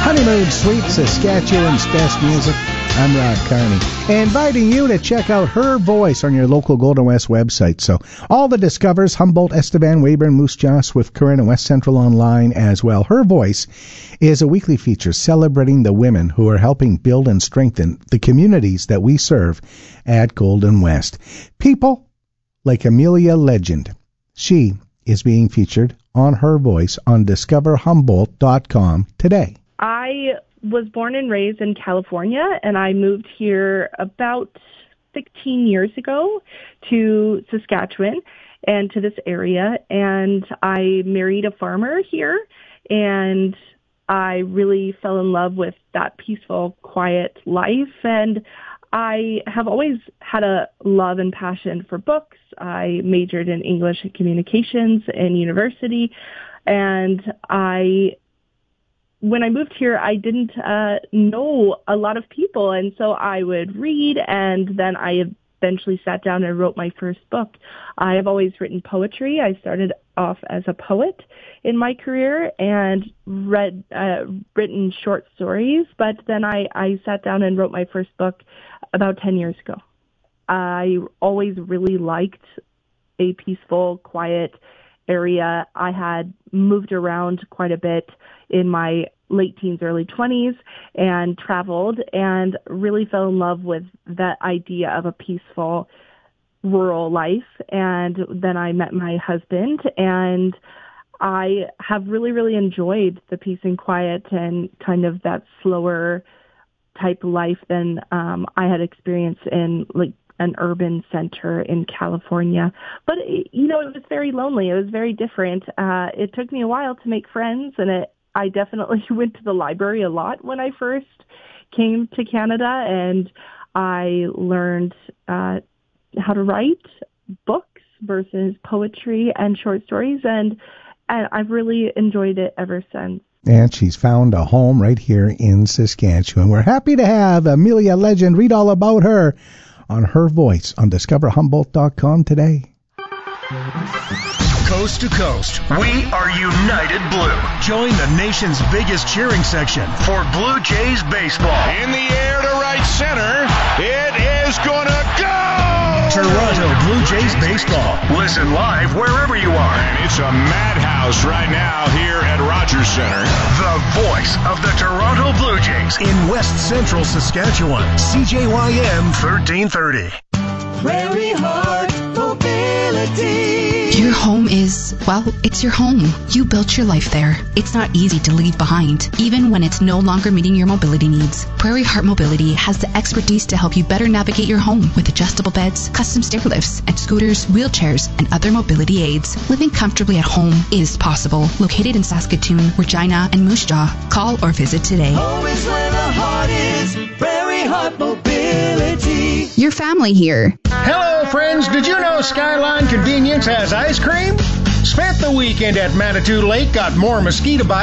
Honeymoon Suite, Saskatchewan's best music. I'm Rod Carney, inviting you to check out Her Voice on your local Golden West website. So all the Discovers, Humboldt, Estevan, Weyburn, Moose Jaw, Swift Current, and West Central online as well. Her Voice is a weekly feature celebrating the women who are helping build and strengthen the communities that we serve at Golden West. People like Amelia Legend. She is being featured on Her Voice on discoverhumboldt.com today. I was born and raised in California, and I moved here about 16 years ago to Saskatchewan and to this area, and I married a farmer here, and I really fell in love with that peaceful, quiet life, and I have always had a love and passion for books. I majored in English and communications in university, and when I moved here, I didn't know a lot of people, and so I would read, and then I eventually sat down and wrote my first book. I have always written poetry. I started off as a poet in my career and written short stories, but then I sat down and wrote my first book about 10 years ago. I always really liked a peaceful, quiet area. I had moved around quite a bit in my late teens, early 20s, and traveled and really fell in love with that idea of a peaceful rural life. And then I met my husband, and I have really, really enjoyed the peace and quiet and kind of that slower type life than I had experienced in like an urban center in California. But, it was very lonely. It was very different. It took me a while to make friends, and I definitely went to the library a lot when I first came to Canada, and I learned how to write books versus poetry and short stories, and I've really enjoyed it ever since. And she's found a home right here in Saskatchewan. We're happy to have Amelia Legend. Read all about her on Her Voice on discoverhumboldt.com today. Coast to coast, we are United Blue. Join the nation's biggest cheering section for Blue Jays baseball. In the air to right center, it is gonna go! Toronto Blue Jays baseball. Listen live wherever you are. And it's a madhouse right now here at Rogers Center. The voice of the Toronto Blue Jays in West Central Saskatchewan. CJYM 1330. Prairie Heart Mobility. Your home is, well, it's your home. You built your life there. It's not easy to leave behind, even when it's no longer meeting your mobility needs. Prairie Heart Mobility has the expertise to help you better navigate your home with adjustable beds, custom stair lifts, and scooters, wheelchairs, and other mobility aids. Living comfortably at home is possible. Located in Saskatoon, Regina, and Moose Jaw. Call or visit today. Home is where the heart is. Prairie Heart Mobility. Your family here. Hello, friends. Did you know Skyline Convenience has ice cream? Spent the weekend at Manitou Lake, got more mosquito bites